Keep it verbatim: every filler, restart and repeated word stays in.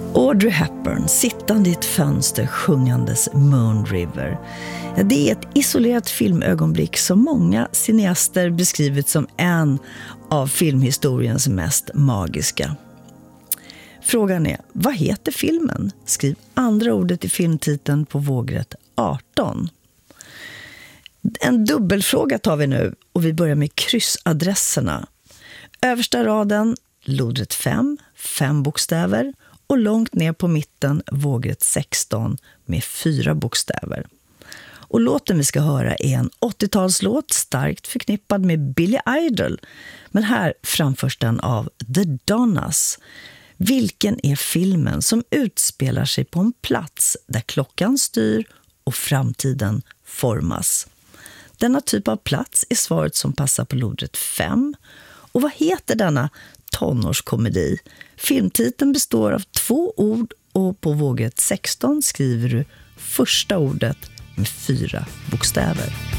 Audrey Hepburn, sittande i ett fönster sjungandes Moon River. Ja, det är ett isolerat filmögonblick som många cineaster beskrivit som en av filmhistoriens mest magiska. Frågan är, vad heter filmen? Skriv andra ordet i filmtiteln på vågrätt arton. En dubbelfråga tar vi nu och vi börjar med kryssadresserna. Översta raden, lodrätt fem, fem bokstäver och långt ner på mitten vågrätt sexton med fyra bokstäver. Och låten vi ska höra är en åttiotalslåt starkt förknippad med Billy Idol. Men här framförs den av The Donnas. Vilken är filmen som utspelar sig på en plats där klockan styr och framtiden formas? Denna typ av plats är svaret som passar på lodrätt fem. Och vad heter denna tonårskomedi? Filmtiteln består av två ord och på vågrätt sexton skriver du första ordet med fyra bokstäver.